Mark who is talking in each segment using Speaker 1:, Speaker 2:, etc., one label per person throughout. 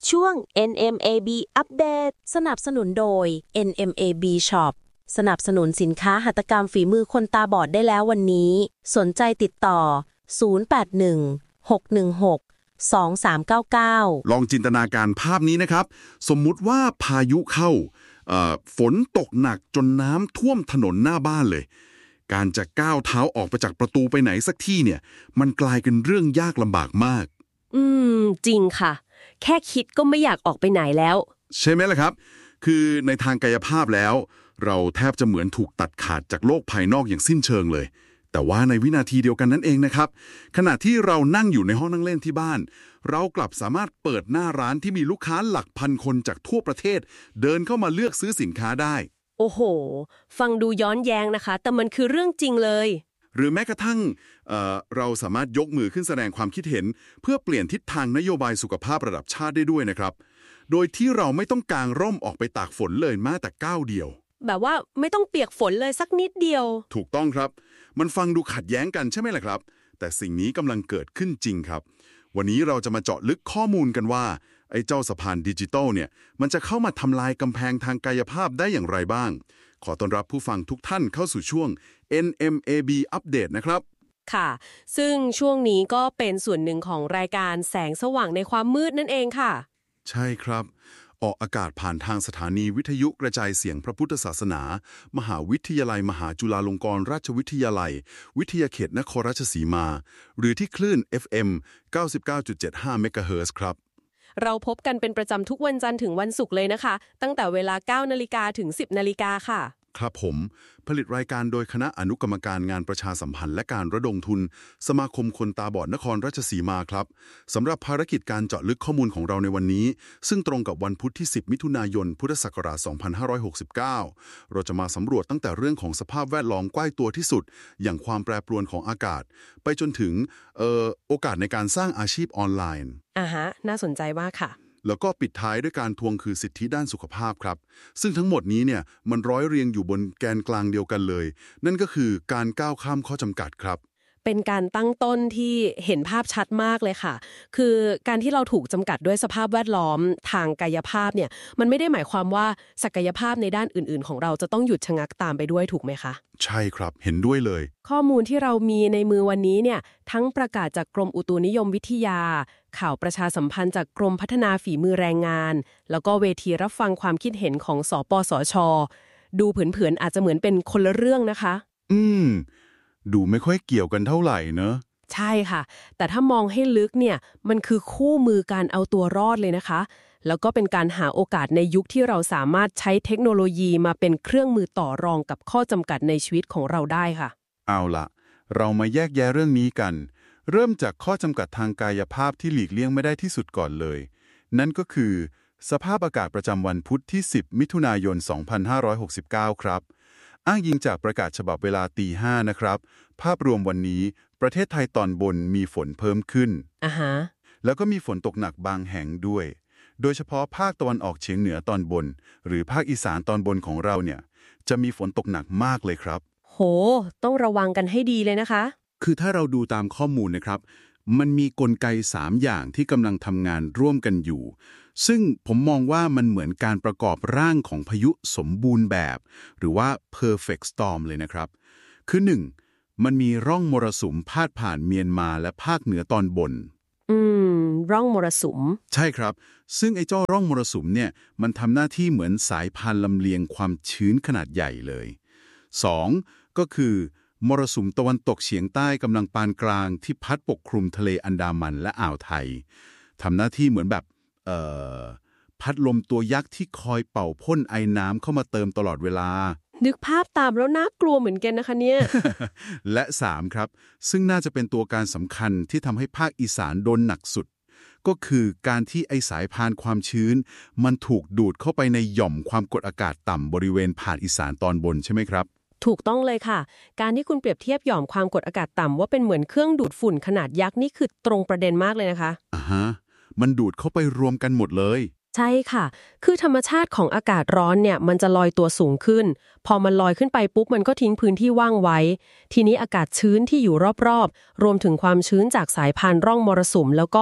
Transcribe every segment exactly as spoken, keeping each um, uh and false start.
Speaker 1: ช่วง เอ็น เอ็ม เอ บี อัปเดต
Speaker 2: สนับสนุนโดย เอ็น เอ็ม เอ บี Shop สนับสนุนสินค้าหัตถกรรมฝีมือคนตาบอดได้แล้ววันนี้สนใจติดต่อศูนย์ แปด หนึ่ง หก หนึ่ง หก สอง สาม เก้า เก้า
Speaker 3: ลองจินตนาการภาพนี้นะครับสมมุติว่าพายุเข้าฝนตกหนักจนน้ำท่วมถนนหน้าบ้านเลยการจะก้าวเท้าออกไปจากประตูไปไหนสักที่เนี่ยมันกลายเป็นเรื่องยากลำบากมาก
Speaker 2: อืมจริงค่ะแค่คิดก็ไม่อยากออกไปไหนแล้ว
Speaker 3: ใช่ไหมล่ะครับคือในทางกายภาพแล้วเราแทบจะเหมือนถูกตัดขาดจากโลกภายนอกอย่างสิ้นเชิงเลยแต่ว่าในวินาทีเดียวกันนั่นเองนะครับขณะที่เรานั่งอยู่ในห้องนั่งเล่นที่บ้านเรากลับสามารถเปิดหน้าร้านที่มีลูกค้าหลักพันคนจากทั่วประเทศเดินเข้ามาเลือกซื้อสินค้าได้
Speaker 2: โอ้โหฟังดูย้อนแย้งนะคะแต่มันคือเรื่องจริงเลย
Speaker 3: หรือแม้กระทั่งเอ่อเราสามารถยกมือขึ้นแสดงความคิดเห็นเพื่อเปลี่ยนทิศทางนโยบายสุขภาพระดับชาติได้ด้วยนะครับโดยที่เราไม่ต้องกางร่มออกไปตากฝนเลยแม้แต่ก้าวเดียว
Speaker 2: แบบว่าไม่ต้องเปียกฝนเลยสักนิดเดียว
Speaker 3: ถูกต้องครับมันฟังดูขัดแย้งกันใช่ไหมล่ะครับแต่สิ่งนี้กำลังเกิดขึ้นจริงครับวันนี้เราจะมาเจาะลึกข้อมูลกันว่าไอ้เจ้าสะพานดิจิตอลเนี่ยมันจะเข้ามาทำลายกำแพงทางกายภาพได้อย่างไรบ้างขอต้อนรับผู้ฟังทุกท่านเข้าสู่ช่วง เอ็น เอ็ม เอ บี อัปเดตนะครับ
Speaker 2: ค่ะซึ่งช่วงนี้ก็เป็นส่วนหนึ่งของรายการแสงสว่างในความมืดนั่นเองค่ะ
Speaker 3: ใช่ครับออกอากาศผ่านทางสถานีวิทยุกระจายเสียงพระพุทธศาสนามหาวิทยาลัยมหาจุฬาลงกรณราชวิทยาลัยวิทยาเขตนครราชสีมาหรือที่คลื่น เอฟ เอ็ม เก้าสิบเก้าจุดเจ็ดห้า เมกะเฮิรตซ์ครับ
Speaker 2: เราพบกันเป็นประจำทุกวันจันทร์ถึงวันศุกร์เลยนะคะตั้งแต่เวลา เก้านาฬิกาถึง สิบนาฬิกาค่ะ
Speaker 3: ครับผมผลิตรายการโดยคณะอนุกรรมการงานประชาสัมพันธ์และการระดมทุนสมาคมคนตาบอดนครราชสีมาครับสำหรับภารกิจการเจาะลึกข้อมูลของเราในวันนี้ซึ่งตรงกับวันพุธที่สิบมิถุนายนพุทธศักราชสองพันห้าร้อยหกสิบเก้าเราจะมาสำรวจตั้งแต่เรื่องของสภาพแวดล้อมใกล้ตัวที่สุดอย่างความแปรปรวนของอากาศไปจนถึงเอ่อโอกาสในการสร้างอาชีพออนไลน์
Speaker 2: อ่าฮะน่าสนใจมากค่ะ
Speaker 3: แล้วก็ปิดท้ายด้วยการทวงคืนสิทธิด้านสุขภาพครับซึ่งทั้งหมดนี้เนี่ยมันร้อยเรียงอยู่บนแกนกลางเดียวกันเลยนั่นก็คือการก้าวข้ามข้อจำกัดครับ
Speaker 2: เป็นการตั้งต้นที่เห็นภาพชัดมากเลยค่ะคือการที่เราถูกจำกัดด้วยสภาพแวดล้อมทางกายภาพเนี่ยมันไม่ได้หมายความว่าศักยภาพในด้านอื่นๆของเราจะต้องหยุดชะงักตามไปด้วยถูกไหมคะ
Speaker 3: ใช่ครับเห็นด้วยเลย
Speaker 2: ข้อมูลที่เรามีในมือวันนี้เนี่ยทั้งประกาศจากกรมอุตุนิยมวิทยาข่าวประชาสัมพันธ์จากกรมพัฒนาฝีมือแรงงานแล้วก็เวทีรับฟังความคิดเห็นของสปสช.ดูเผินๆอาจจะเหมือนเป็นคนละเรื่องนะคะ
Speaker 3: อืมดูไม่ค่อยเกี่ยวกันเท่าไหร่เนอะ
Speaker 2: ใช่ค่ะแต่ถ้ามองให้ลึกเนี่ยมันคือคู่มือการเอาตัวรอดเลยนะคะแล้วก็เป็นการหาโอกาสในยุคที่เราสามารถใช้เทคโนโลยีมาเป็นเครื่องมือต่อรองกับข้อจำกัดในชีวิตของเราได้ค่ะ
Speaker 3: เอาล่ะเรามาแยกแยะเรื่องนี้กันเริ่มจากข้อจำกัดทางกายภาพที่หลีกเลี่ยงไม่ได้ที่สุดก่อนเลยนั่นก็คือสภาพอากาศประจำวันพุธที่สิบมิถุนายนสองพันห้าร้อยหกสิบเก้าครับอ้างอิงจากประกาศฉบับเวลาตีห้านะครับภาพรวมวันนี้ประเทศไทยตอนบนมีฝนเพิ่มขึ้น
Speaker 2: อ่าฮะ
Speaker 3: แล้วก็มีฝนตกหนักบางแห่งด้วยโดยเฉพาะภาคตะวันออกเฉียงเหนือตอนบนหรือภาคอีสานตอนบนของเราเนี่ยจะมีฝนตกหนักมากเลยครับ
Speaker 2: โหต้องระวังกันให้ดีเลยนะคะ
Speaker 3: คือถ้าเราดูตามข้อมูลนะครับมันมีกลไกสามอย่างที่กำลังทำงานร่วมกันอยู่ซึ่งผมมองว่ามันเหมือนการประกอบร่างของพายุสมบูรณ์แบบหรือว่า perfect storm เลยนะครับคือหนึ่งมันมีร่องมรสุมพาดผ่านเมียนมาและภาคเหนือตอนบน
Speaker 2: อืมร่องมรสุม
Speaker 3: ใช่ครับซึ่งไอ้เจ้าร่องมรสุมเนี่ยมันทำหน้าที่เหมือนสายพานลำเลียงความชื้นขนาดใหญ่เลยสองก็คือมรสุมตะวันตกเฉียงใต้กำลังปานกลางที่พัดปกคลุมทะเลอันดามันและอ่าวไทยทำหน้าที่เหมือนแบบเอ่อพัดลมตัวยักษ์ที่คอยเป่าพ่นไอน้ำเข้ามาเติมตลอดเวลา
Speaker 2: นึกภาพตามแล้วน่ากลัวเหมือนกันนะคะเนี่ย
Speaker 3: และสามครับซึ่งน่าจะเป็นตัวการสำคัญที่ทำให้ภาคอีสานโดนหนักสุดก็คือการที่ไอสายพานความชื้นมันถูกดูดเข้าไปในหย่อมความกดอากาศต่ำบริเวณผ่านอีสานตอนบนใช่ไหมครับ
Speaker 2: ถูกต้องเลยค่ะการที่คุณเปรียบเทียบหย่อมความกดอากาศต่ำว่าเป็นเหมือนเครื่องดูดฝุ่นขนาดยักษ์นี่คือตรงประเด็นมากเลยนะคะ
Speaker 3: อ่าฮะมันดูดเข้าไปรวมกันหมดเลย
Speaker 2: ใช่ค่ะคือธรรมชาติของอากาศร้อนเนี่ยมันจะลอยตัวสูงขึ้นพอมันลอยขึ้นไปปุ๊บมันก็ทิ้งพื้นที่ว่างไว้ทีนี้อากาศชื้นที่อยู่รอบๆรวมถึงความชื้นจากสายพานร่องมรสุมแล้วก็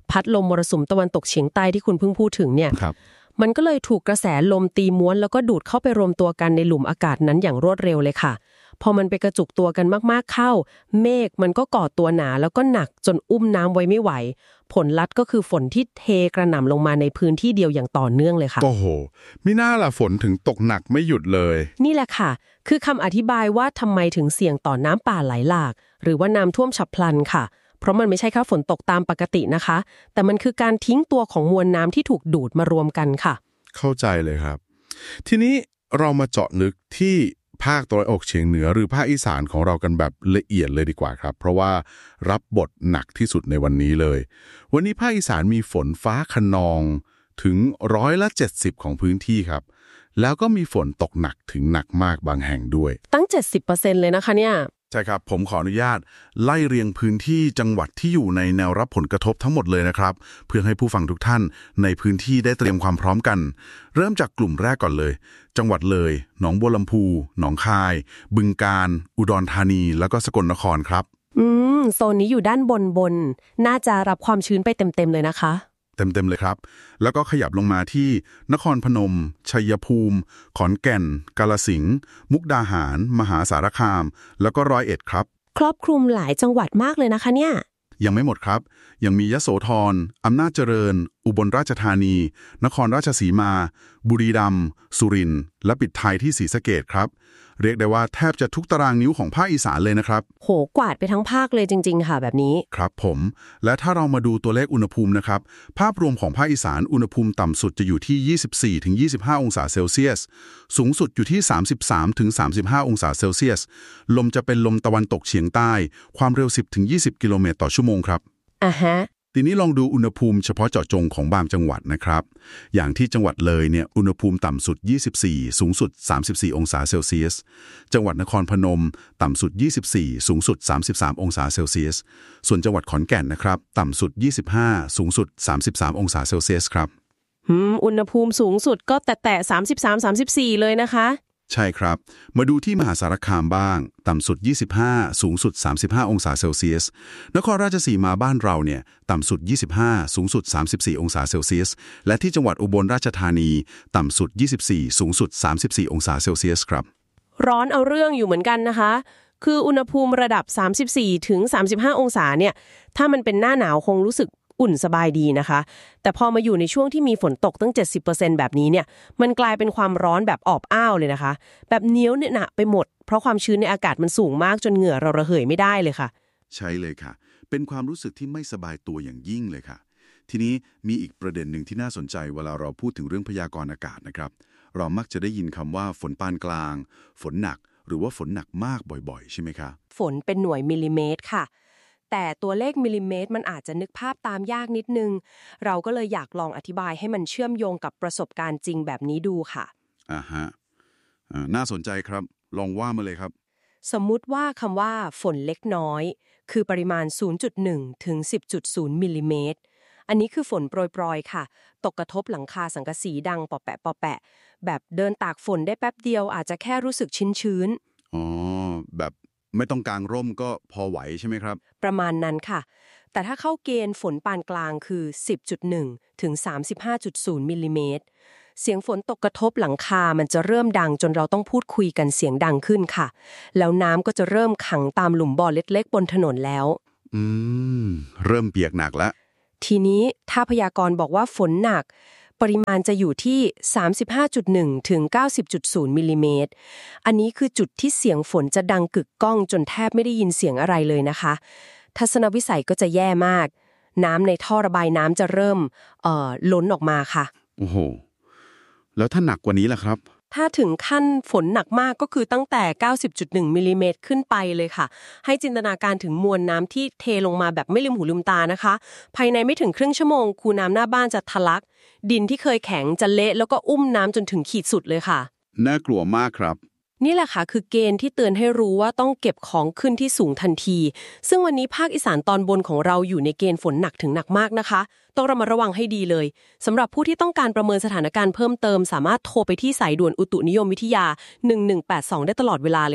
Speaker 2: พัดลมมรสุมตะวันตกเฉียงใต้ที่คุณเพิ่งพูดถึงเนี่ย
Speaker 3: ครับ
Speaker 2: มันก็เลยถูกกระแสลมตีม้วนแล้วก็ดูดเข้าไปรวมตัวกันในหลุมอากาศนั้นอย่างรวดเร็วเลยค่ะพอมันไปกระจุกตัวกันมากๆเข้าเมฆมันก็ก่อตัวหนาแล้วก็หนักจนอุ้มน้ำไว้ไม่ไหวผลลัพธ์ก็คือฝนที่เทกระหน่ำลงมาในพื้นที่เดียวอย่างต่อเนื่องเลยค่ะ
Speaker 3: โอ้โหมิน่าล่ะฝนถึงตกหนักไม่หยุดเลย
Speaker 2: นี่แหละค่ะคือคำอธิบายว่าทำไมถึงเสี่ยงต่อน้ำป่าไหลหลากหรือว่าน้ำท่วมฉับพลันค่ะเพราะมันไม่ใช่แค่ฝนตกตามปกตินะคะแต่มันคือการทิ้งตัวของมวลน้ำที่ถูกดูดมารวมกันค่ะ
Speaker 3: เข้าใจเลยครับทีนี้เรามาเจาะลึกที่ภาคตะวันออกเฉียงเหนือหรือภาคอีสานของเรากันแบบละเอียดเลยดีกว่าครับเพราะว่ารับบทหนักที่สุดในวันนี้เลยวันนี้ภาคอีสานมีฝนฟ้าคะนองถึงร้อยละเจ็ดสิบของพื้นที่ครับแล้วก็มีฝนตกหนักถึงหนักมากบางแห่งด้วย
Speaker 2: ตั้ง เจ็ดสิบเปอร์เซ็นต์ เลยนะคะเนี่ย
Speaker 3: ใช่ครับผมขออนุญาตไล่เรียงพื้นที่จังหวัดที่อยู่ในแนวรับผลกระทบทั้งหมดเลยนะครับเพื่อให้ผู้ฟังทุกท่านในพื้นที่ได้เตรียมความพร้อมกันเริ่มจากกลุ่มแรกก่อนเลยจังหวัดเลยหนองบัวลำพูหนองคายบึงกาฬอุดรธานีแล้วก็สกลนครครับ
Speaker 2: อืมโซนนี้อยู่ด้านบนบนน่าจะรับความชื้นไปเต็มๆเลยนะคะ
Speaker 3: เต็มๆเลยครับแล้วก็ขยับลงมาที่นครพนมชัยภูมิขอนแก่นกาฬสินธุ์มุกดาหารมหาสารคามแล้วก็ร้อยเอ็ดครับ
Speaker 2: ครอบคลุมหลายจังหวัดมากเลยนะคะเนี่ย
Speaker 3: ยังไม่หมดครับยังมียโสธรอำนาจเจริญอุบลราชธานีนครราชสีมาบุรีรัมย์สุรินทร์และปิดท้ายที่ศรีสะเกษครับเรียกได้ว่าแทบจะทุกตารางนิ้วของภาคอีสานเลยนะครับ
Speaker 2: โหกวาดไปทั้งภาคเลยจริงๆค่ะแบบนี้
Speaker 3: ครับผมและถ้าเรามาดูตัวเลขอุณหภูมินะครับภาพรวมของภาคอีสานอุณหภูมิต่ำสุดจะอยู่ที่ ยี่สิบสี่ถึงยี่สิบห้า องศาเซลเซียสสูงสุดอยู่ที่ สามสิบสามถึงสามสิบห้า องศาเซลเซียสลมจะเป็นลมตะวันตกเฉียงใต้ความเร็ว สิบถึงยี่สิบ กิโลเมตรต่อชั่วโมงครับ
Speaker 2: อ่าฮะ
Speaker 3: ทีนี้ลองดูอุณหภูมิเฉพาะเจาะจงของบางจังหวัดนะครับอย่างที่จังหวัดเลยเนี่ยอุณหภูมิต่ำสุดยี่สิบสี่สูงสุดสามสิบสี่องศาเซลเซียสจังหวัดนครพนมต่ำสุดยี่สิบสี่สูงสุดสามสิบสามองศาเซลเซียสส่วนจังหวัดขอนแก่นนะครับต่ำสุดยี่สิบห้าสูงสุดสามสิบสามองศาเซลเซียสครับ
Speaker 2: อืมอุณหภูมิสูงสุดก็แตะๆสามสิบสาม สามสิบสี่เลยนะคะ
Speaker 3: ใช่ครับมาดูที่มหาสารคามบ้างต่ำสุดยี่สิบห้าสูงสุดสามสิบห้าองศาเซลเซียสนครราชสีมาบ้านเราเนี่ยต่ำสุดยี่สิบห้าสูงสุดสามสิบสี่องศาเซลเซียสและที่จังหวัดอุบลราชธานีต่ำสุดยี่สิบสี่สูงสุดสามสิบสี่องศาเซลเซียสครับ
Speaker 2: ร้อนเอาเรื่องอยู่เหมือนกันนะคะคืออุณหภูมิระดับสามสิบสี่ถึงสามสิบห้าองศาเนี่ยถ้ามันเป็นหน้าหนาวคงรู้สึกอุ่นสบายดีนะคะแต่พอมาอยู่ในช่วงที่มีฝนตกตั้ง เจ็ดสิบเปอร์เซ็นต์ แบบนี้เนี่ยมันกลายเป็นความร้อนแบบอบอ้าวเลยนะคะแบบเหนียวเนี่ยหนะไปหมดเพราะความชื้นในอากาศมันสูงมากจนเหงื่อเราระเหยไม่ได้เลยค่ะ
Speaker 3: ใช่เลยค่ะเป็นความรู้สึกที่ไม่สบายตัวอย่างยิ่งเลยค่ะทีนี้มีอีกประเด็นหนึ่งที่น่าสนใจเวลาเราพูดถึงเรื่องพยากรณ์อากาศนะครับเรามักจะได้ยินคำว่าฝนปานกลางฝนหนักหรือว่าฝนหนักมากบ่อยๆใช่ไหมคะ
Speaker 2: ฝนเป็นหน่วยมิลลิเมตรค่ะแต่ตัวเลขมิลลิเมตรมันอาจจะนึกภาพตามยากนิดนึงเราก็เลยอยากลองอธิบายให้มันเชื่อมโยงกับประสบการณ์จริงแบบนี้ดูค่ะ
Speaker 3: อ่าฮะอ่าน่าสนใจครับลองว่ามาเลยครับ
Speaker 2: สมมุติว่าคำว่าฝนเล็กน้อยคือปริมาณ ศูนย์จุดหนึ่ง ถึง สิบจุดศูนย์ มิลลิเมตรอันนี้คือฝนโปรยๆค่ะตกกระทบหลังคาสังกะสีดังปอแปะปอแปะแบบเดินตากฝนได้แป๊บเดียวอาจจะแค่รู้สึกชื้น
Speaker 3: ๆอ๋อแบบไม่ต้องกางร่มก็พอไหวใช่ไหมครับ
Speaker 2: ประมาณนั้นค่ะแต่ถ้าเข้าเกณฑ์ฝนปานกลางคือ สิบจุดหนึ่ง ถึง สามสิบห้าจุดศูนย์ มิลลิเมตรเสียงฝนตกกระทบหลังคามันจะเริ่มดังจนเราต้องพูดคุยกันเสียงดังขึ้นค่ะแล้วน้ำก็จะเริ่มขังตามหลุมบ่อเล็กๆบนถนนแล้ว
Speaker 3: อืมเริ่มเปียกหนักแล้ว
Speaker 2: ทีนี้ถ้าพยากรณ์บอกว่าฝนหนักปริมาณจะอยู่ที่ สามสิบห้าจุดหนึ่ง ถึง เก้าสิบจุดศูนย์ มิลลิเมตรอันนี้คือจุดที่เสียงฝนจะดังกึกก้องจนแทบไม่ได้ยินเสียงอะไรเลยนะคะทัศนวิสัยก็จะแย่มากน้ำในท่อระบายน้ำจะเริ่มเอ่อล้นออกมาค่ะ
Speaker 3: โอ้โหแล้วถ้าหนักกว่านี้ล่ะครับ
Speaker 2: ถ้าถึงขั้นฝนหนักมากก็คือตั้งแต่ เก้าสิบจุดหนึ่ง มิลลิเมตรขึ้นไปเลยค่ะให้จินตนาการถึงมวลน้ำที่เทลงมาแบบไม่ลืมหูลืมตานะคะภายในไม่ถึงครึ่งชั่วโมงคูน้ำหน้าบ้านจะทะลักดินที่เคยแข็งจะเละแล้วก็อุ้มน้ำจนถึงขีดสุดเลยค่ะ
Speaker 3: น่ากลัวมากครับ
Speaker 2: นี่แหละค่ะคือเกณฑ์ที่เตือนให้รู้ว่าต้องเก็บของขึ้นที่สูงทันทีซึ่งวันนี้ภาคอีสานตอนบนของเราอยู่ในเกณฑ์ฝนหนักถึงหนักมากนะคะต้องระมัดระวังให้ดีเลยสำหรับผู้ที่ต้องการประเมินสถานการณ์เพิ่มเติมสามารถโทรไปที่สายด่วนอุตุนิยมวิทยาหนึ่งหนึ่งแปดสองได้ตลอดเวลาเลยค่ะ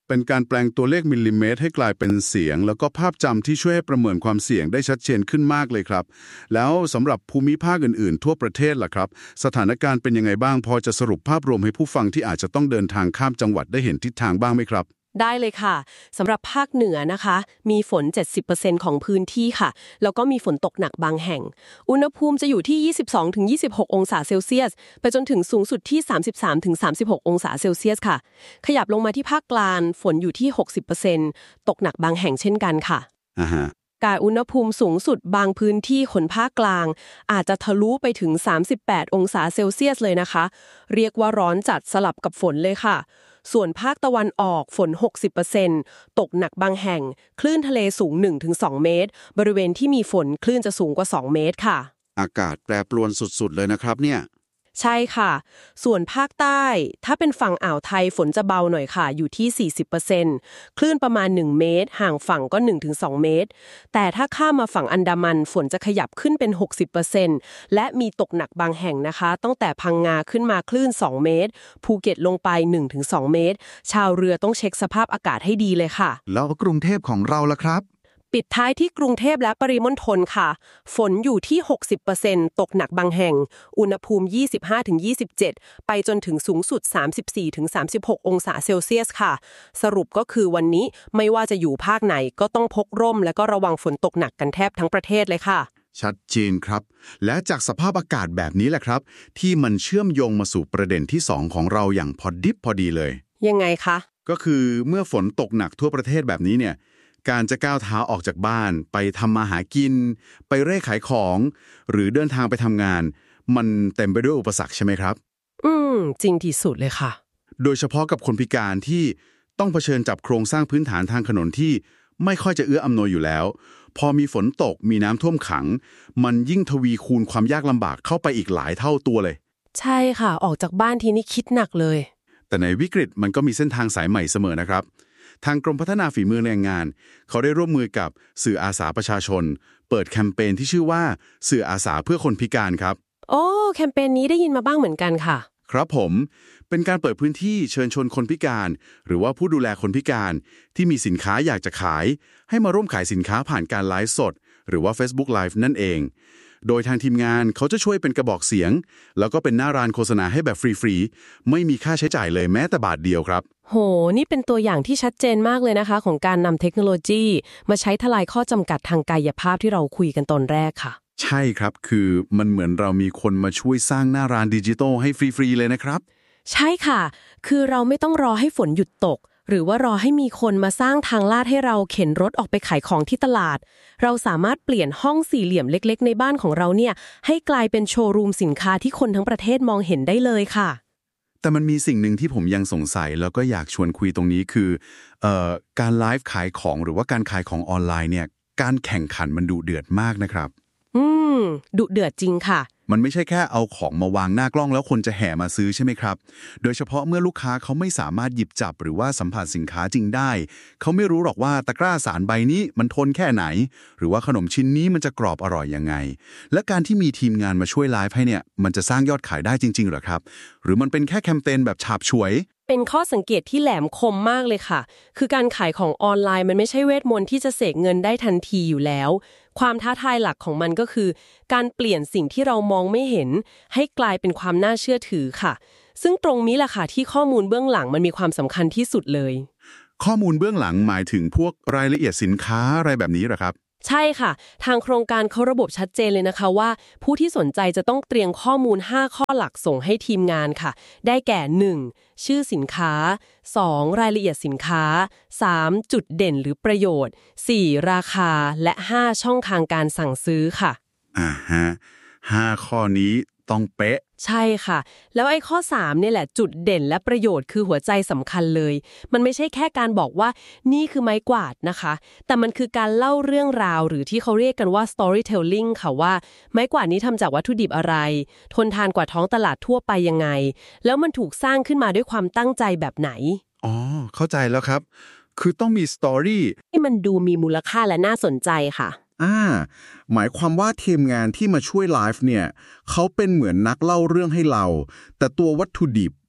Speaker 3: เป็นการแปลงตัวเลขมิลลิเมตรให้กลายเป็นเสียงแล้วก็ภาพจำที่ช่วยให้ประเมินความเสี่ยงได้ชัดเจนขึ้นมากเลยครับแล้วสำหรับภูมิภาคอื่นๆทั่วประเทศล่ะครับสถานการณ์เป็นยังไงบ้างพอจะสรุปภาพรวมให้ผู้ฟังที่อาจจะต้องเดินทางข้ามจังหวัดได้เห็นทิศทางบ้างไหมครับ
Speaker 2: ได้เลยค่ะสำหรับภาคเหนือนะคะมีฝน เจ็ดสิบเปอร์เซ็นต์ ของพื้นที่ค่ะแล้วก็มีฝนตกหนักบางแห่งอุณหภูมิจะอยู่ที่ ยี่สิบสองถึงยี่สิบหก องศาเซลเซียสไปจนถึงสูงสุดที่ สามสิบสามถึงสามสิบหก องศาเซลเซียสค่ะขยับลงมาที่ภาคกลางฝนอยู่ที่ หกสิบเปอร์เซ็นต์ ตกหนักบางแห่งเช่นกันค่ะ
Speaker 3: อ่าฮะ
Speaker 2: การอุณหภูมิสูงสุดบางพื้นที่ขนภาคกลางอาจจะทะลุไปถึงสามสิบแปดองศาเซลเซียสเลยนะคะเรียกว่าร้อนจัดสลับกับฝนเลยค่ะส่วนภาคตะวันออกฝน หกสิบเปอร์เซ็นต์ ตกหนักบางแห่งคลื่นทะเลสูง หนึ่งถึงสอง เมตรบริเวณที่มีฝนคลื่นจะสูงกว่าสองเมตรค่ะ
Speaker 3: อากาศแปรปรวนสุดๆเลยนะครับเนี่ย
Speaker 2: ใช่ค่ะส่วนภาคใต้ถ้าเป็นฝั่งอ่าวไทยฝนจะเบาหน่อยค่ะอยู่ที่ สี่สิบเปอร์เซ็นต์ คลื่นประมาณหนึ่งเมตรห่างฝั่งก็ หนึ่งถึงสอง เมตรแต่ถ้าข้ามมาฝั่งอันดามันฝนจะขยับขึ้นเป็น หกสิบเปอร์เซ็นต์ และมีตกหนักบางแห่งนะคะตั้งแต่พังงาขึ้นมาคลื่นสองเมตรภูเก็ตลงไป หนึ่งถึงสอง เมตรชาวเรือต้องเช็คสภาพอากาศให้ดีเลยค่ะ
Speaker 3: แล้วกรุงเทพของเราล่ะครับ
Speaker 2: ปิดท้ายที่กรุงเทพและปริมณฑลค่ะฝนอยู่ที่ หกสิบเปอร์เซ็นต์ ตกหนักบางแห่งอุณหภูมิ ยี่สิบห้าถึงยี่สิบเจ็ด ไปจนถึงสูงสุด สามสิบสี่ถึงสามสิบหก องศาเซลเซียสค่ะสรุปก็คือวันนี้ไม่ว่าจะอยู่ภาคไหนก็ต้องพกร่มและก็ระวังฝนตกหนักกันแทบทั้งประเทศเลยค่ะ
Speaker 3: ชัดเจนครับและจากสภาพอากาศแบบนี้แหละครับที่มันเชื่อมโยงมาสู่ประเด็นที่สองของเราอย่างพอดิบพอดีเลย
Speaker 2: ยังไงคะ
Speaker 3: ก็คือเมื่อฝนตกหนักทั่วประเทศแบบนี้เนี่ยการจะก้าวเท้าออกจากบ้านไปทำมาหากินไปเร่ขายของหรือเดินทางไปทำงานมันเต็มไปด้วยอุปสรรคใช่ไหมครับ
Speaker 2: อืมจริงที่สุดเลยค่ะ
Speaker 3: โดยเฉพาะกับคนพิการที่ต้องเผชิญกับโครงสร้างพื้นฐานทางถนนที่ไม่ค่อยจะเอื้ออำนวยอยู่แล้วพอมีฝนตกมีน้ำท่วมขังมันยิ่งทวีคูณความยากลำบากเข้าไปอีกหลายเท่าตัวเลย
Speaker 2: ใช่ค่ะออกจากบ้านทีนี้คิดหนักเลย
Speaker 3: แต่ในวิกฤตมันก็มีเส้นทางสายใหม่เสมอนะครับทางกรมพัฒนาฝีมือแรงงานเขาได้ร่วมมือกับสื่ออาสาประชาชนเปิดแคมเปญที่ชื่อว่าสื่ออาสาเพื่อคนพิการครับ
Speaker 2: โอ้แคมเปญนี้ได้ยินมาบ้างเหมือนกันค่ะ
Speaker 3: ครับผมเป็นการเปิดพื้นที่เชิญชวนคนพิการหรือว่าผู้ดูแลคนพิการที่มีสินค้าอยากจะขายให้มาร่วมขายสินค้าผ่านการไลฟ์สดหรือว่า Facebook Live นั่นเองโดยทางทีมงานเขาจะช่วยเป็นกระบอกเสียงแล้วก็เป็นหน้าร้านโฆษณาให้แบบฟรีๆไม่มีค่าใช้จ่ายเลยแม้แต่บาทเดียวครับ
Speaker 2: โหนี่เป็นตัวอย่างที่ชัดเจนมากเลยนะคะของการนำเทคโนโลยีมาใช้ทลายข้อจำกัดทางกายภาพที่เราคุยกันตอนแรกค่ะ
Speaker 3: ใช่ครับคือมันเหมือนเรามีคนมาช่วยสร้างหน้าร้านดิจิทัลให้ฟรีๆเลยนะครับ
Speaker 2: ใช่ค่ะคือเราไม่ต้องรอให้ฝนหยุดตกหรือว่ารอให้มีคนมาสร้างทางลาดให้เราเข็นรถออกไปขายของที่ตลาดเราสามารถเปลี่ยนห้องสี่เหลี่ยมเล็กๆในบ้านของเราเนี่ยให้กลายเป็นโชว์รูมสินค้าที่คนทั้งประเทศมองเห็นได้เลยค่ะ
Speaker 3: แต่มันมีสิ่งหนึ่งที่ผมยังสงสัยแล้วก็อยากชวนคุยตรงนี้คือเอ่อการไลฟ์ขายของหรือว่าการขายของออนไลน์เนี่ยการแข่งขันมันดุเดือดมากนะครับ
Speaker 2: อืมดุเดือดจริงค่ะ
Speaker 3: มันไม่ใช่แค่เอาของมาวางหน้ากล้องแล้วคนจะแห่มาซื้อใช่ไหมครับโดยเฉพาะเมื่อลูกค้าเขาไม่สามารถหยิบจับหรือว่าสัมผัสสินค้าจริงได้เขาไม่รู้หรอกว่าตะกร้าสารใบนี้มันทนแค่ไหนหรือว่าขนมชิ้นนี้มันจะกรอบอร่อยยังไงและการที่มีทีมงานมาช่วยไลฟ์ให้เนี่ยมันจะสร้างยอดขายได้จริงๆหรอครับหรือมันเป็นแค่แคมเปญแบบฉาบฉวย
Speaker 2: เป็นข้อสังเกตที่แหลมคมมากเลยค่ะคือการขายของออนไลน์มันไม่ใช่เวทมนต์ที่จะเสกเงินได้ทันทีอยู่แล้วความท้าทายหลักของมันก็คือการเปลี่ยนสิ่งที่เรามองไม่เห็นให้กลายเป็นความน่าเชื่อถือค่ะซึ่งตรงนี้แหละค่ะที่ข้อมูลเบื้องหลังมันมีความสำคัญที่สุดเลย
Speaker 3: ข้อมูลเบื้องหลังหมายถึงพวกรายละเอียดสินค้าอะไรแบบนี้เหรอครับ
Speaker 2: ใช่ค่ะทางโครงการเขาระบบชัดเจนเลยนะคะว่าผู้ที่สนใจจะต้องเตรียมข้อมูลห้าข้อหลักส่งให้ทีมงานค่ะได้แก่หนึ่งชื่อสินค้าสองรายละเอียดสินค้าสามจุดเด่นหรือประโยชน์สี่ราคาและห้าช่องทางการสั่งซื้อค่ะ
Speaker 3: อ่าฮะห้าข้อนี้ต้องเป๊ะ
Speaker 2: ใช่ค่ะแล้วไอ้ข้อสามเนี่ยแหละจุดเด่นและประโยชน์คือหัวใจสำคัญเลยมันไม่ใช่แค่การบอกว่านี่คือไม้กวาดนะคะแต่มันคือการเล่าเรื่องราวหรือที่เขาเรียกกันว่า storytelling ค่ะว่าไม้กวาดนี้ทำจากวัตถุดิบอะไรทนทานกว่าท้องตลาดทั่วไปยังไงแล้วมันถูกสร้างขึ้นมาด้วยความตั้งใจแบบไหน
Speaker 3: อ๋อเข้าใจแล้วครับคือต้องมีสตอรี่
Speaker 2: ที่มันดูมีมูลค่าและน่าสนใจค่ะ
Speaker 3: อ่าหมายความว่าทีมงานที่มาช่วยไลฟ์เนี่ยเขาเป็นเหมือนนักเล่าเรื่องให้เราแต่ตัววัตถุดิบ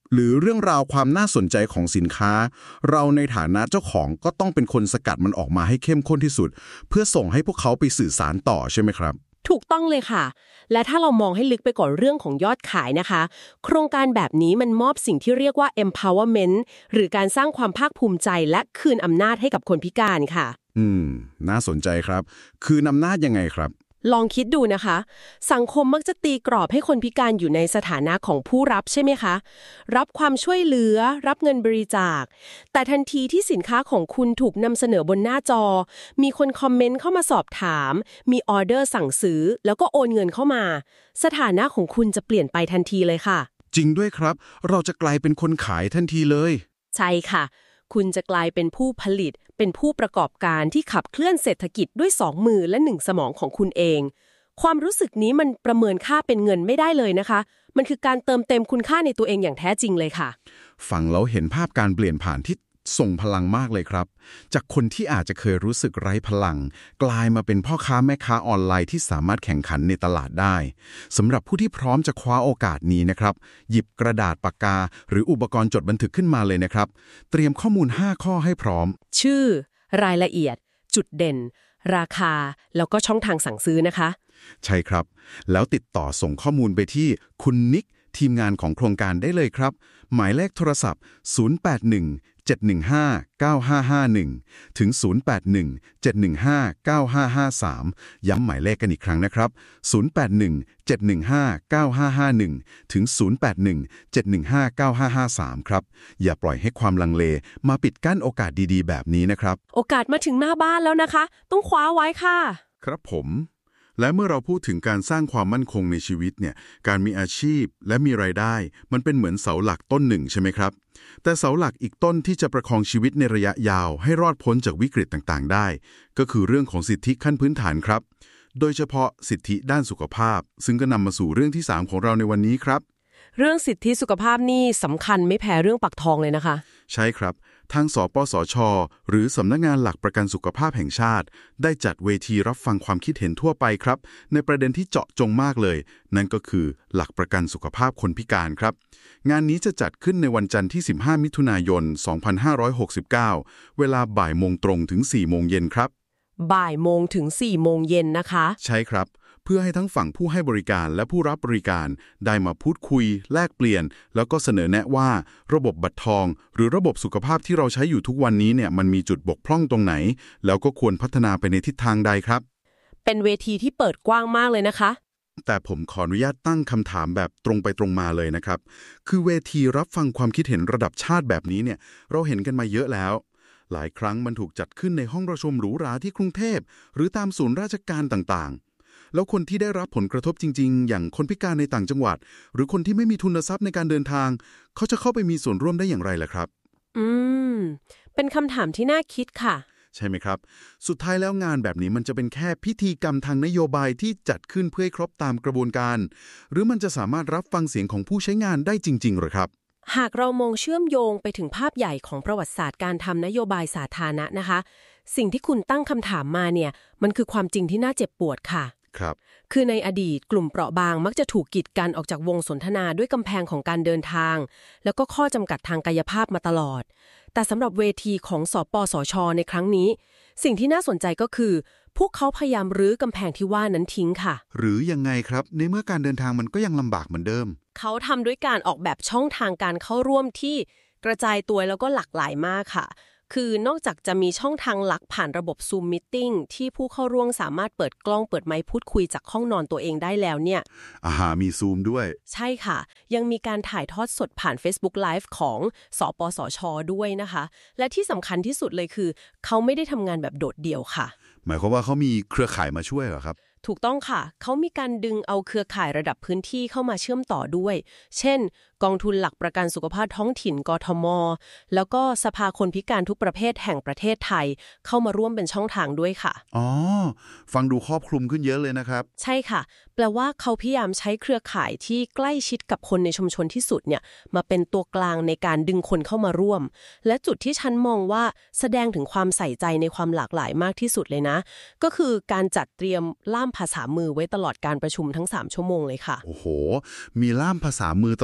Speaker 4: หรือเรื่องราวความน่าสนใจของสินค้าเราในฐานะเจ้าของก็ต้องเป็นคนสกัดมันออกมาให้เข้มข้นที่สุดเพื่อส่งให้พวกเขาไปสื่อสารต่อใช่ไหมครับ
Speaker 2: ถูกต้องเลยค่ะและถ้าเรามองให้ลึกไปกว่าเรื่องของยอดขายนะคะโครงการแบบนี้มันมอบสิ่งที่เรียกว่า empowerment หรือการสร้างความภาคภูมิใจและคืนอำนาจให้กับคนพิการค่ะ
Speaker 4: อืมน่าสนใจครับคืนอำนาจยังไงครับ
Speaker 2: ลองคิดดูนะคะสังคมมักจะตีกรอบให้คนพิการอยู่ในสถานะของผู้รับใช่ไหมคะรับความช่วยเหลือรับเงินบริจาคแต่ทันทีที่สินค้าของคุณถูกนำเสนอบนหน้าจอมีคนคอมเมนต์เข้ามาสอบถามมีออเดอร์สั่งซื้อแล้วก็โอนเงินเข้ามาสถานะของคุณจะเปลี่ยนไปทันทีเลยค่ะ
Speaker 4: จริงด้วยครับเราจะกลายเป็นคนขายทันทีเลย
Speaker 2: ใช่ค่ะคุณจะกลายเป็นผู้ผลิตเป็นผู้ประกอบการที่ขับเคลื่อนเศรษฐกิจด้วยสองมือและหนึ่งสมองของคุณเองความรู้สึกนี้มันประเมินค่าเป็นเงินไม่ได้เลยนะคะมันคือการเติมเต็มคุณค่าในตัวเองอย่างแท้จริงเลยค่ะ
Speaker 4: ฟังแล้วเห็นภาพการเปลี่ยนผ่านที่ส่งพลังมากเลยครับจากคนที่อาจจะเคยรู้สึกไร้พลังกลายมาเป็นพ่อค้าแม่ค้าออนไลน์ที่สามารถแข่งขันในตลาดได้สำหรับผู้ที่พร้อมจะคว้าโอกาสนี้นะครับหยิบกระดาษปากกาหรืออุปกรณ์จดบันทึกขึ้นมาเลยนะครับเตรียมข้อมูลห้าข้อให้พร้อม
Speaker 2: ชื่อรายละเอียดจุดเด่นราคาแล้วก็ช่องทางสั่งซื้อนะคะ
Speaker 4: ใช่ครับแล้วติดต่อส่งข้อมูลไปที่คุณนิกทีมงานของโครงการได้เลยครับหมายเลขโทรศัพท์ศูนย์ แปด หนึ่ง เจ็ด หนึ่ง ห้า เก้า ห้า ห้า หนึ่งถึงศูนย์ แปด หนึ่ง เจ็ด หนึ่ง ห้า เก้า ห้า ห้า สามย้ำหมายเลขกันอีกครั้งนะครับศูนย์ แปด หนึ่ง เจ็ด หนึ่ง ห้า เก้า ห้า ห้า หนึ่งถึงศูนย์ แปด หนึ่ง เจ็ด หนึ่ง ห้า เก้า ห้า ห้า สามครับอย่าปล่อยให้ความลังเลมาปิดกั้นโอกาสดีๆแบบนี้นะครับ
Speaker 2: โอกาสมาถึงหน้าบ้านแล้วนะคะต้องคว้าไว้ค่ะ
Speaker 3: ครับผมและเมื่อเราพูดถึงการสร้างความมั่นคงในชีวิตเนี่ยการมีอาชีพและมีรายได้มันเป็นเหมือนเสาหลักต้นหนึ่งใช่ไหมครับแต่เสาหลักอีกต้นที่จะประคองชีวิตในระยะยาวให้รอดพ้นจากวิกฤตต่างๆได้ก็คือเรื่องของสิทธิขั้นพื้นฐานครับโดยเฉพาะสิทธิด้านสุขภาพซึ่งก็นำมาสู่เรื่องที่สามของเราในวันนี้ครับ
Speaker 2: เรื่องสิทธิสุขภาพนี่สำคัญไม่แพ้เรื่องปากท้องเลยนะคะ
Speaker 3: ใช่ครับทางสปสช.หรือสำนักงานหลักประกันสุขภาพแห่งชาติได้จัดเวทีรับฟังความคิดเห็นทั่วไปครับในประเด็นที่เจาะจงมากเลยนั่นก็คือหลักประกันสุขภาพคนพิการครับงานนี้จะจัดขึ้นในวันจันทร์ที่สิบห้ามิถุนายนสองพันห้าร้อยหกสิบเก้าเวลาบ่ายโมงตรงถึงสี่โมงเย็นครับ
Speaker 2: บ่ายโมงถึงสี่โมงเย็นนะคะ
Speaker 3: ใช่ครับเพื่อให้ทั้งฝั่งผู้ให้บริการและผู้รับบริการได้มาพูดคุยแลกเปลี่ยนแล้วก็เสนอแนะว่าระบบบัตรทองหรือระบบสุขภาพที่เราใช้อยู่ทุกวันนี้เนี่ยมันมีจุดบกพร่องตรงไหนแล้วก็ควรพัฒนาไปในทิศทางใดครับ
Speaker 2: เป็นเวทีที่เปิดกว้างมากเลยนะคะ
Speaker 3: แต่ผมขออนุญาตตั้งคำถามแบบตรงไปตรงมาเลยนะครับคือเวทีรับฟังความคิดเห็นระดับชาติแบบนี้เนี่ยเราเห็นกันมาเยอะแล้วหลายครั้งมันถูกจัดขึ้นในห้องประชุมหรูหราที่กรุงเทพหรือตามศูนย์ราชการต่างๆแล้วคนที่ได้รับผลกระทบจริงๆอย่างคนพิการในต่างจังหวัดหรือคนที่ไม่มีทุนทรัพย์ในการเดินทางเขาจะเข้าไปมีส่วนร่วมได้อย่างไรล่ะครับ
Speaker 2: อืมเป็นคำถามที่น่าคิดค่ะ
Speaker 3: ใช่ไหมครับสุดท้ายแล้วงานแบบนี้มันจะเป็นแค่พิธีกรรมทางนโยบายที่จัดขึ้นเพื่อให้ครบตามกระบวนการหรือมันจะสามารถรับฟังเสียงของผู้ใช้งานได้จริงๆหรือครับ
Speaker 2: หากเรามองเชื่อมโยงไปถึงภาพใหญ่ของประวัติศาสตร์การทำนโยบายสาธารณะนะคะสิ่งที่คุณตั้งคำถามมาเนี่ยมันคือความจริงที่น่าเจ็บปวดค่ะ
Speaker 3: ครับ
Speaker 2: คือในอดีตกลุ่มเปราะบางมักจะถูกกีดกันออกจากวงสนทนาด้วยกำแพงของการเดินทางแล้วก็ข้อจำกัดทางกายภาพมาตลอดแต่สำหรับเวทีของสปสช.ในครั้งนี้สิ่งที่น่าสนใจก็คือพวกเขาพยายามรื้อกำแพงที่ว่านั้นทิ้งค่ะ
Speaker 3: หรือยังไงครับในเมื่อการเดินทางมันก็ยังลำบากเหมือนเดิม
Speaker 2: เขาทำด้วยการออกแบบช่องทางการเข้าร่วมที่กระจายตัวแล้วก็หลากหลายมากค่ะคือนอกจากจะมีช่องทางหลักผ่านระบบ Zoom Meeting ที่ผู้เข้าร่วมสามารถเปิดกล้องเปิดไมค์พูดคุยจากห้องนอนตัวเองได้แล้วเนี่ย
Speaker 3: อาหามี Zoom ด้วย
Speaker 2: ใช่ค่ะยังมีการถ่ายทอดสดผ่าน Facebook Live ของสปสช.ด้วยนะคะและที่สำคัญที่สุดเลยคือเขาไม่ได้ทำงานแบบโดดเดี่ยวค่ะ
Speaker 3: หมายความว่าเขามีเครือข่ายมาช่วยเหรอครับ
Speaker 2: ถูกต้องค่ะเขามีการดึงเอาเครือข่ายระดับพื้นที่เข้ามาเชื่อมต่อด้วยเช่นกองทุนหลักประกันสุขภาพท้องถิ่นกทม.แล้วก็สภาคนพิการทุกประเภทแห่งประเทศไทยเข้ามาร่วมเป็นช่องทางด้วยค่ะ
Speaker 3: อ๋อฟังดูครอบคลุมขึ้นเยอะเลยนะครับ
Speaker 2: ใช่ค่ะแปลว่าเขาพยายามใช้เครือข่ายที่ใกล้ชิดกับคนในชุมชนที่สุดเนี่ยมาเป็นตัวกลางในการดึงคนเข้ามาร่วมและจุดที่ฉันมองว่าแสดงถึงความใส่ใจในความหลากหลายมากที่สุดเลยนะก็คือการจัดเตรียมล่ามภาษามือไว้ตลอดการประชุมทั้งสามชั่วโมงเลยค่ะ
Speaker 3: โอ้โหมีล่ามภาษามือตลอดการ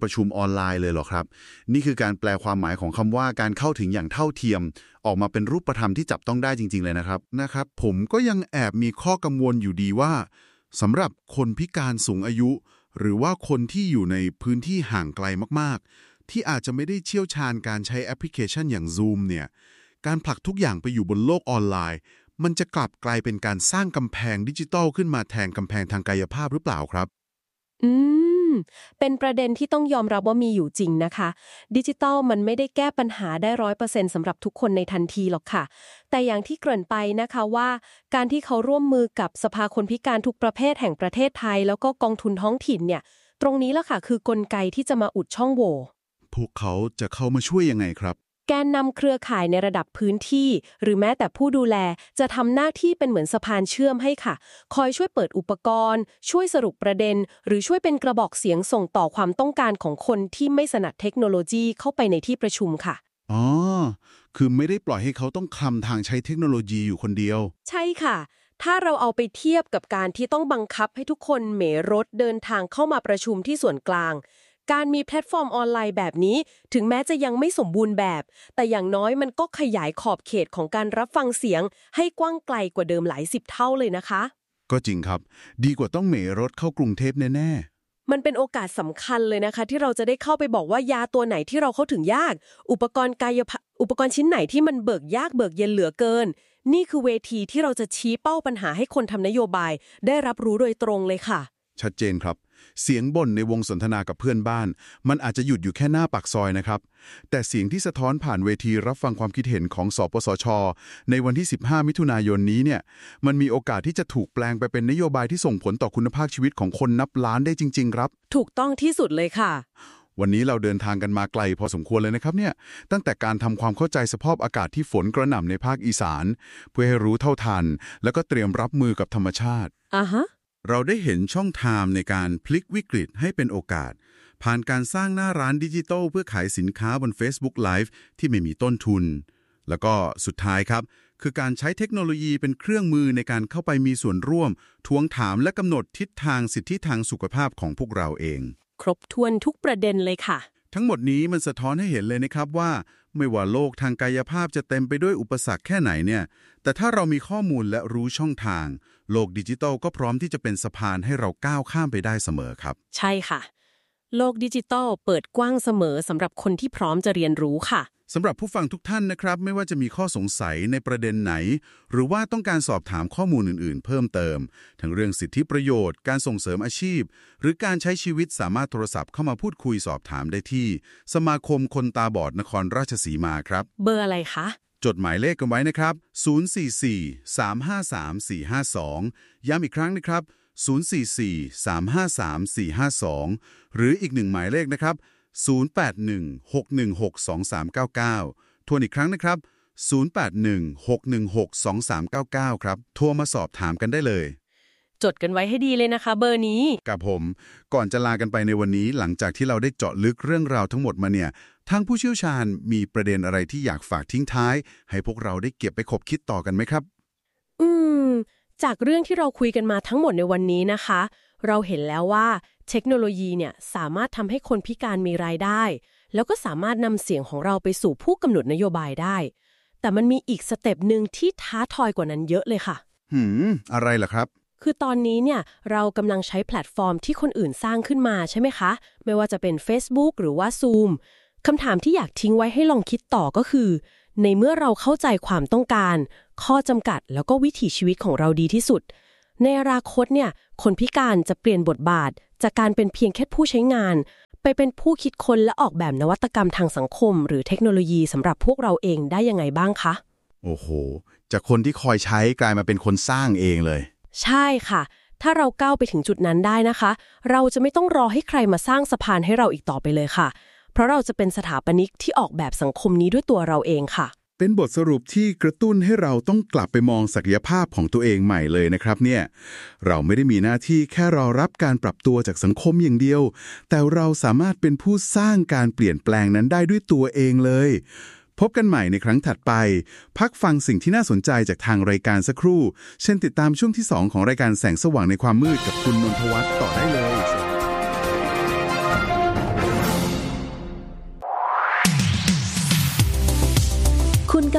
Speaker 3: ประชุมออนไลน์เลยเหรอครับนี่คือการแปลความหมายของคำว่าการเข้าถึงอย่างเท่าเทียมออกมาเป็นรูปธรรมที่จับต้องได้จริงๆเลยนะครับนะครับผมก็ยังแอบมีข้อกังวลอยู่ดีว่าสำหรับคนพิการสูงอายุหรือว่าคนที่อยู่ในพื้นที่ห่างไกลมากๆที่อาจจะไม่ได้เชี่ยวชาญการใช้แอปพลิเคชันอย่าง Zoom เนี่ยการผลักทุกอย่างไปอยู่บนโลกออนไลน์มันจะกลับกลายเป็นการสร้างกำแพงดิจิทัลขึ้นมาแทนกำแพงทางกายภาพหรือเปล่าครับ
Speaker 2: อืมเป็นประเด็นที่ต้องยอมรับว่ามีอยู่จริงนะคะดิจิทัลมันไม่ได้แก้ปัญหาได้ ร้อยเปอร์เซ็นต์ สำหรับทุกคนในทันทีหรอกค่ะแต่อย่างที่เกริ่นไปนะคะว่าการที่เขาร่วมมือกับสภาคนพิการทุกประเภทแห่งประเทศไทยแล้วก็กองทุนท้องถิ่นเนี่ยตรงนี้แหละค่ะคือกลไกที่จะมาอุดช่องโหว่
Speaker 3: พวกเขาจะเข้ามาช่วยยังไงครับ
Speaker 2: แกนนำเครือข่ายในระดับพื้นที่หรือแม้แต่ผู้ดูแลจะทำหน้าที่เป็นเหมือนสะพานเชื่อมให้ค่ะคอยช่วยเปิดอุปกรณ์ช่วยสรุปประเด็นหรือช่วยเป็นกระบอกเสียงส่งต่อความต้องการของคนที่ไม่ถนัดเทคโนโลยีเข้าไปในที่ประชุมค่ะ
Speaker 3: อ๋อคือไม่ได้ปล่อยให้เขาต้องคลำทางใช้เทคโนโลยีอยู่คนเดียว
Speaker 2: ใช่ค่ะถ้าเราเอาไปเทียบกับการที่ต้องบังคับให้ทุกคนเหมารถเดินทางเข้ามาประชุมที่ส่วนกลางการมีแพลตฟอร์มออนไลน์แบบนี้ถึงแม้จะยังไม่สมบูรณ์แบบแต่อย่างน้อยมันก็ขยายขอบเขตของการรับฟังเสียงให้กว้างไกลกว่าเดิมหลายสิบเท่าเลยนะคะ
Speaker 3: ก็จริงครับดีกว่าต้องเหมารถเข้ากรุงเทพแน่
Speaker 2: ๆมันเป็นโอกาสสำคัญเลยนะคะที่เราจะได้เข้าไปบอกว่ายาตัวไหนที่เราเข้าถึงยากอุปกรณ์กายภาพอุปกรณ์ชิ้นไหนที่มันเบิกยากเบิกเย็นเหลือเกินนี่คือเวทีที่เราจะชี้เป้าปัญหาให้คนทำนโยบายได้รับรู้โดยตรงเลยค่ะ
Speaker 3: ชัดเจนครับเสียงบ่นในวงสนทนากับเพื่อนบ้านมันอาจจะหยุดอยู่แค่หน้าปากซอยนะครับแต่เสียงที่สะท้อนผ่านเวทีรับฟังความคิดเห็นของสปสช.ในวันที่สิบห้ามิถุนายนนี้เนี่ยมันมีโอกาสที่จะถูกแปลงไปเป็นนโยบายที่ส่งผลต่อคุณภาพชีวิตของคนนับล้านได้จริงๆครับ
Speaker 2: ถูกต้องที่สุดเลยค่ะ
Speaker 3: วันนี้เราเดินทางกันมาไกลพอสมควรเลยนะครับเนี่ยตั้งแต่การทำความเข้าใจสภาพอากาศที่ฝนกระหน่ำในภาคอีสานเพื่อให้รู้เท่าทันแล้วก็เตรียมรับมือกับธรรมชาติ
Speaker 2: อ่าฮะ
Speaker 3: เราได้เห็นช่องทางในการพลิกวิกฤตให้เป็นโอกาสผ่านการสร้างหน้าร้านดิจิทัลเพื่อขายสินค้าบน Facebook Live ที่ไม่มีต้นทุนแล้วก็สุดท้ายครับคือการใช้เทคโนโลยีเป็นเครื่องมือในการเข้าไปมีส่วนร่วมทวงถามและกำหนดทิศทางสิทธิทางสุขภาพของพวกเราเอง
Speaker 2: ครบถ้วนทุกประเด็นเลยค่ะ
Speaker 3: ทั้งหมดนี้มันสะท้อนให้เห็นเลยนะครับว่าไม่ว่าโลกทางกายภาพจะเต็มไปด้วยอุปสรรคแค่ไหนเนี่ยแต่ถ้าเรามีข้อมูลและรู้ช่องทางโลกดิจิทัลก็พร้อมที่จะเป็นสะพานให้เราก้าวข้ามไปได้เสมอครับ
Speaker 2: ใช่ค่ะโลกดิจิทัลเปิดกว้างเสมอสำหรับคนที่พร้อมจะเรียนรู้ค่ะ
Speaker 3: สำหรับผู้ฟังทุกท่านนะครับไม่ว่าจะมีข้อสงสัยในประเด็นไหนหรือว่าต้องการสอบถามข้อมูลอื่นๆเพิ่มเติมทั้งเรื่องสิทธิประโยชน์การส่งเสริมอาชีพหรือการใช้ชีวิตสามารถโทรศัพท์เข้ามาพูดคุยสอบถามได้ที่สมาคมคนตาบอดนครราชสีมาครับ
Speaker 2: เบอร์อะไรคะ
Speaker 3: จดหมายเลขกันไว้นะครับศูนย์ สี่ สี่ สาม ห้า สาม สี่ ห้า สองย้ำอีกครั้งนะครับศูนย์ สี่ สี่ สาม ห้า สาม สี่ ห้า สองหรืออีกหนึ่งหมายเลขนะครับศูนย์ แปด หนึ่ง หก หนึ่ง หก สอง สาม เก้า เก้าทวนอีกครั้งนะครับศูนย์ แปด หนึ่ง หก หนึ่ง หก สอง สาม เก้า เก้าครับโทรมาสอบถามกันได้เลย
Speaker 2: จดกันไว้ให้ดีเลยนะคะเบอร์นี้
Speaker 3: กับผมก่อนจะลากันไปในวันนี้หลังจากที่เราได้เจาะลึกเรื่องราวทั้งหมดมาเนี่ยทางผู้เชี่ยวชาญมีประเด็นอะไรที่อยากฝากทิ้งท้ายให้พวกเราได้เก็บไปคบคิดต่อกันไหมครับ
Speaker 2: อืมจากเรื่องที่เราคุยกันมาทั้งหมดในวันนี้นะคะเราเห็นแล้วว่าเทคโนโลยีเนี่ยสามารถทำให้คนพิการมีรายได้แล้วก็สามารถนำเสียงของเราไปสู่ผู้กำหนดนโยบายได้แต่มันมีอีกสเต็ปหนึ่งที่ท้าทายกว่านั้นเยอะเลยค่ะ
Speaker 3: หืมอะไรล่ะครับ
Speaker 2: คือตอนนี้เนี่ยเรากำลังใช้แพลตฟอร์มที่คนอื่นสร้างขึ้นมาใช่ไหมคะไม่ว่าจะเป็น Facebook หรือว่า Zoom คำถามที่อยากทิ้งไว้ให้ลองคิดต่อก็คือในเมื่อเราเข้าใจความต้องการข้อจำกัดแล้วก็วิถีชีวิตของเราดีที่สุดในอนาคตเนี่ยคนพิการจะเปลี่ยนบทบาทจากการเป็นเพียงแค่ผู้ใช้งานไปเป็นผู้คิดค้นและออกแบบนวัตกรรมทางสังคมหรือเทคโนโลยีสำหรับพวกเราเองได้ยังไงบ้างคะ
Speaker 3: โอ้โหจากคนที่คอยใช้กลายมาเป็นคนสร้างเองเลย
Speaker 2: ใช่ค่ะถ้าเราก้าวไปถึงจุดนั้นได้นะคะเราจะไม่ต้องรอให้ใครมาสร้างสะพานให้เราอีกต่อไปเลยค่ะเพราะเราจะเป็นสถาปนิกที่ออกแบบสังคมนี้ด้วยตัวเราเองค่ะ
Speaker 3: เป็นบทสรุปที่กระตุ้นให้เราต้องกลับไปมองศักยภาพของตัวเองใหม่เลยนะครับเนี่ยเราไม่ได้มีหน้าที่แค่รอรับการปรับตัวจากสังคมอย่างเดียวแต่เราสามารถเป็นผู้สร้างการเปลี่ยนแปลงนั้นได้ด้วยตัวเองเลยพบกันใหม่ในครั้งถัดไปพักฟังสิ่งที่น่าสนใจจากทางรายการสักครู่เช่นติดตามช่วงที่สองของรายการแสงสว่างในความมืดกับคุณนนทวัฒน์ต่อได้เลย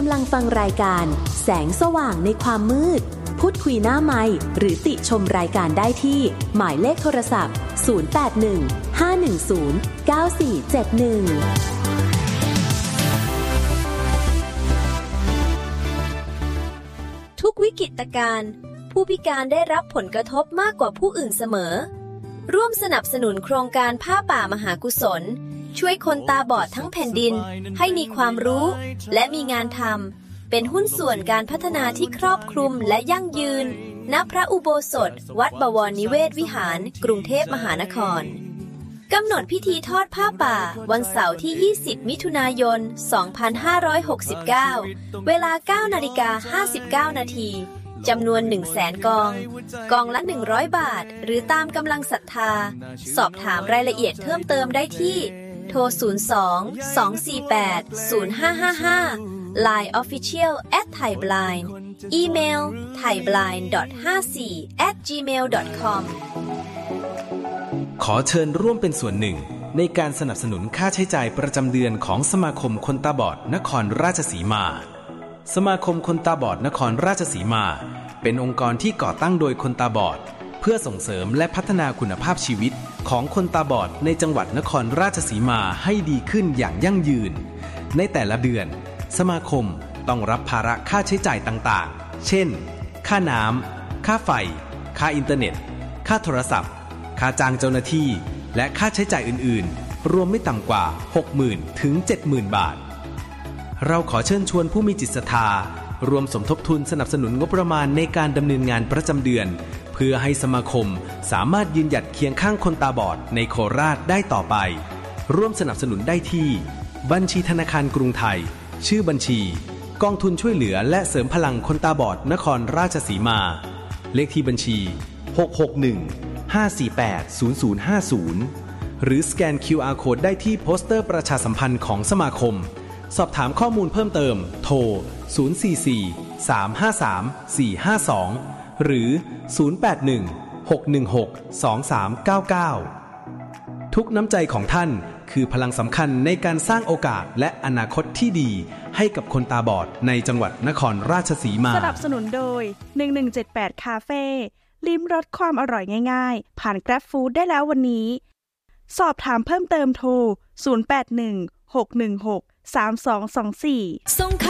Speaker 5: ำลังฟังรายการแสงสว่างในความมืดพูดคุยหน้าไมค์หรือติชมรายการได้ที่หมายเลขโทรศัพท์ศูนย์ แปด หนึ่ง ห้า หนึ่ง ศูนย์ เก้า สี่ เจ็ด หนึ่ง
Speaker 6: ทุกวิกฤตการณ์ผู้พิการได้รับผลกระทบมากกว่าผู้อื่นเสมอร่วมสนับสนุนโครงการผ้าป่ามหากุศลช่วยคนตาบอดทั้งแผ่นดินให้มีความรู้และมีงานทำเป็นหุ้นส่วนการพัฒนาที่ครอบคลุมและยั่งยืนณพระอุโบสถวัดบวรนิเวศวิหารกรุงเทพมหานครกำหนดพิธีทอดผ้าป่าวันเสาร์ที่ยี่สิบมิถุนายนสองพันห้าร้อยหกสิบเก้าเวลา เก้านาฬิกาห้าสิบเก้านาทีจำนวน หนึ่งแสน กองกองละหนึ่งร้อยบาทหรือตามกำลังศรัทธาสอบถามรายละเอียดเพิ่มเติมได้ที่โทรศูนย์ สอง สอง สี่ แปด ศูนย์ ห้า ห้า ห้า ไลน์ Officialแอท ไทยบลายน์ อีเมล ไทยบลายน์ ดอท ห้าสี่ แอท จีเมล ดอท คอม
Speaker 7: ขอเชิญร่วมเป็นส่วนหนึ่งในการสนับสนุนค่าใช้จ่ายประจำเดือนของสมาคมคนตาบอดนครราชสีมาสมาคมคนตาบอดนครราชสีมาเป็นองค์กรที่ก่อตั้งโดยคนตาบอดเพื่อส่งเสริมและพัฒนาคุณภาพชีวิตของคนตาบอดในจังหวัดนครราชสีมาให้ดีขึ้นอย่างยั่งยืนในแต่ละเดือนสมาคมต้องรับภาระค่าใช้จ่ายต่างๆเช่นค่าน้ำค่าไฟค่าอินเทอร์เน็ตค่าโทรศัพท์ค่าจ้างเจ้าหน้าที่และค่าใช้จ่ายอื่นๆรวมไม่ต่ำกว่า หกหมื่น ถึง เจ็ดหมื่น บาทเราขอเชิญชวนผู้มีจิตศรัทธารวมสมทบทุนสนับสนุนงบประมาณในการดำเนินงานประจำเดือนเพื่อให้สมาคมสามารถยืนหยัดเคียงข้างคนตาบอดในโคราชได้ต่อไปร่วมสนับสนุนได้ที่บัญชีธนาคารกรุงไทยชื่อบัญชีกองทุนช่วยเหลือและเสริมพลังคนตาบอดนครราชสีมาเลขที่บัญชีหก หก หนึ่ง ห้า สี่ แปด ศูนย์ ศูนย์ ห้า ศูนย์หรือสแกน คิว อาร์ Code ได้ที่โปสเตอร์ประชาสัมพันธ์ของสมาคมสอบถามข้อมูลเพิ่มเติมโทรศูนย์ สี่ สี่ สาม ห้า สาม สี่ ห้า สองหรือศูนย์ แปด หนึ่ง หก หนึ่ง หก สอง สาม เก้า เก้าทุกน้ำใจของท่านคือพลังสำคัญในการสร้างโอกาสและอนาคตที่ดีให้กับคนตาบอดในจังหวัดนครราชสีมา
Speaker 8: สนับสนุนโดยหนึ่งหนึ่งเจ็ดแปดคาเฟ่ลิ้มรสความอร่อยง่ายๆผ่าน Grab Food ได้แล้ววันนี้สอบถามเพิ่มเติมโทรศูนย์ แปด หนึ่ง หก หนึ่ง หก สาม สอง สอง สี่